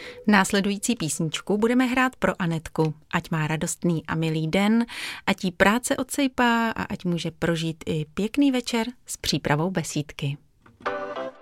Následující písničku budeme hrát pro Anetku. Ať má radostný a milý den, ať jí práce odsejpá a ať může prožít i pěkný večer s přípravou besídky.